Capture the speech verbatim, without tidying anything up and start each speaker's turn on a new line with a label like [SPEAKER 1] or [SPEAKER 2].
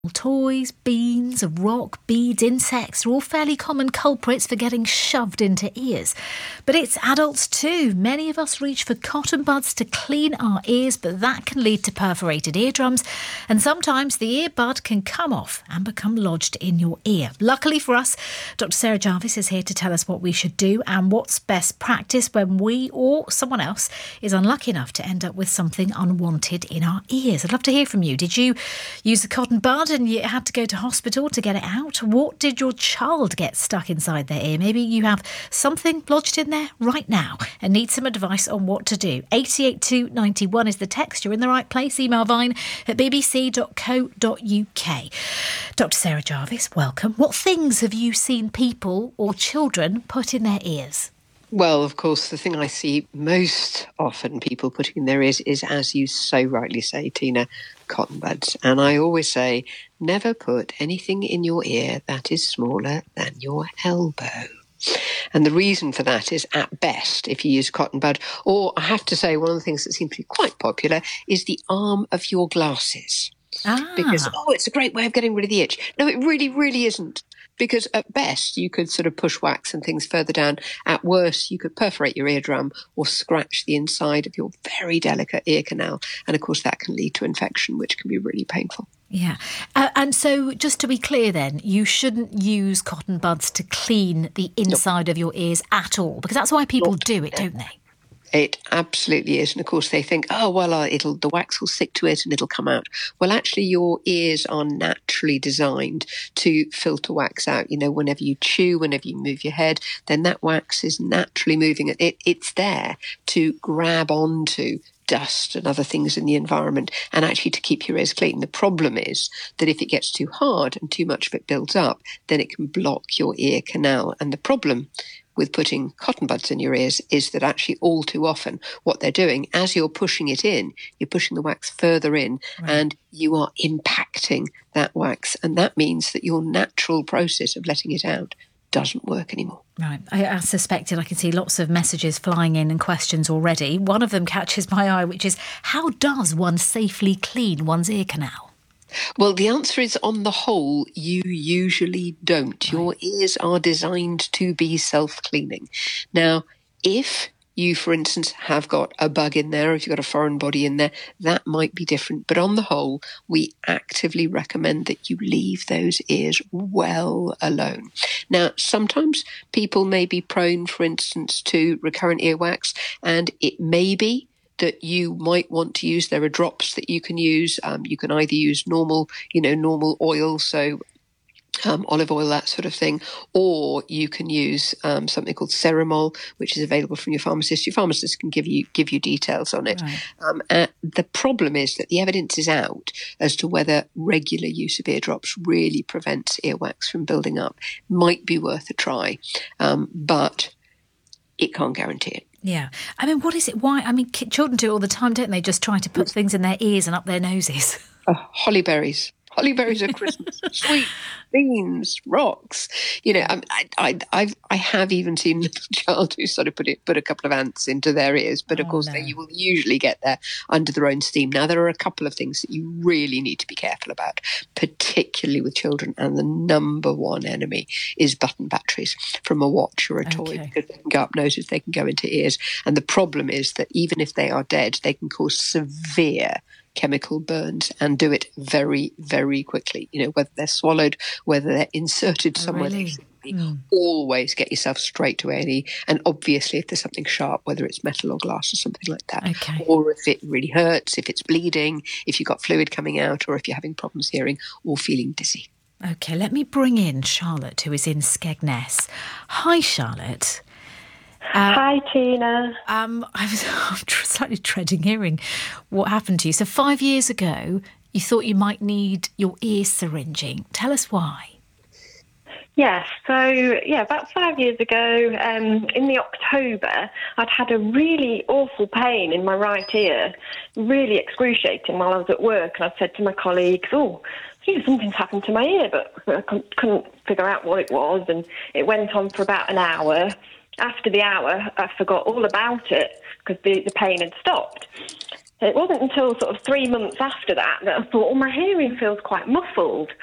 [SPEAKER 1] Toys, beans, a rock, beads, insects are all fairly common culprits for getting shoved into ears. But it's adults too. Many of us reach for cotton buds to clean our ears, but that can lead to perforated eardrums. And sometimes the earbud can come off and become lodged in your ear. Luckily for us, Doctor Sarah Jarvis is here to tell us what we should do and what's best practice when we or someone else is unlucky enough to end up with something unwanted in our ears. I'd love to hear from you. Did you use the cotton bud and you had to go to hospital to get it out? What did your child get stuck inside their ear? Maybe you have something lodged in there right now and need some advice on what to do. eight eight two nine one is the text. You're in the right place. Email vine at b b c dot co dot u k. Doctor Sarah Jarvis, welcome. What things have you seen people or children put in their ears?
[SPEAKER 2] Well, of course, the thing I see most often people putting in their ears is, as you so rightly say, Tina, cotton buds. And I always say, never put anything in your ear that is smaller than your elbow. And the reason for that is, at best, if you use cotton bud, or I have to say, one of the things that seems to be quite popular is the arm of your glasses.
[SPEAKER 1] Ah.
[SPEAKER 2] Because, oh, it's a great way of getting rid of the itch. No, it really, really isn't. Because at best, you could sort of push wax and things further down. At worst, you could perforate your eardrum or scratch the inside of your very delicate ear canal. And of course, that can lead to infection, which can be really painful.
[SPEAKER 1] Yeah. Uh, and so just to be clear then, you shouldn't use cotton buds to clean the inside nope. of your ears at all, because that's why people Not do it, don't they?
[SPEAKER 2] It absolutely is. And of course they think, oh, well, uh, it'll the wax will stick to it and it'll come out. Well, actually, your ears are naturally designed to filter wax out. You know, whenever you chew, whenever you move your head, then that wax is naturally moving. It, it It's there to grab onto dust and other things in the environment and actually to keep your ears clean. The problem is that if it gets too hard and too much of it builds up, then it can block your ear canal. And the problem with putting cotton buds in your ears is that actually all too often what they're doing, as you're pushing it in, you're pushing the wax further in right. and you are impacting that wax. And that means that your natural process of letting it out doesn't work anymore.
[SPEAKER 1] Right. I, I suspected I can see lots of messages flying in and questions already. One of them catches my eye, which is, how does one safely clean one's ear canal?
[SPEAKER 2] Well, the answer is, on the whole, you usually don't. Right. Your ears are designed to be self-cleaning. Now, if you, for instance, have got a bug in there, or if you've got a foreign body in there, that might be different. But on the whole, we actively recommend that you leave those ears well alone. Now, sometimes people may be prone, for instance, to recurrent earwax, and it may be that you might want to use. There are drops that you can use. Um, you can either use normal, you know, normal oil, so um, olive oil, that sort of thing, or you can use um, something called Ceramol, which is available from your pharmacist. Your pharmacist can give you give you details on it. Right. Um, uh, the problem is that the evidence is out as to whether regular use of eardrops really prevents earwax from building up. Might be worth a try, um, but it can't guarantee it.
[SPEAKER 1] Yeah. I mean, what is it? Why? I mean, children do it all the time, don't they? Just try to put things in their ears and up their noses.
[SPEAKER 2] Oh, hollyberries. Hollyberries are Christmas. Sweet beans, rocks. You know, I, I, I, I have even seen a little child who sort of put it, put a couple of ants into their ears. But of oh, course, no. they, you will usually get there under their own steam. Now, there are a couple of things that you really need to be careful about, particularly with children. And the number one enemy is button batteries from a watch or a toy, okay. because they can go up noses, they can go into ears. And the problem is that even if they are dead, they can cause severe chemical burns and do it very, very quickly. You know, whether they're swallowed, whether they're inserted
[SPEAKER 1] oh,
[SPEAKER 2] somewhere
[SPEAKER 1] really?
[SPEAKER 2] they shouldn't be.
[SPEAKER 1] Mm.
[SPEAKER 2] Always get yourself straight to A and E. And obviously, if there's something sharp, whether it's metal or glass or something like that,
[SPEAKER 1] okay.
[SPEAKER 2] or if it really hurts, if it's bleeding, if you've got fluid coming out, or if you're having problems hearing or feeling dizzy.
[SPEAKER 1] Okay, let me bring in Charlotte, who is in Skegness. Hi, Charlotte.
[SPEAKER 3] Uh, Hi, Tina.
[SPEAKER 1] Um, I was I'm slightly dreading hearing what happened to you. So five years ago, you thought you might need your ear syringing. Tell us why.
[SPEAKER 3] Yes, so, yeah, about five years ago, um, in the October, I'd had a really awful pain in my right ear, really excruciating while I was at work, and I said to my colleagues, oh, gee, something's happened to my ear, but I couldn't, couldn't figure out what it was, and it went on for about an hour. After the hour, I forgot all about it because the, the pain had stopped. It wasn't until sort of three months after that that I thought, oh, my hearing feels quite muffled.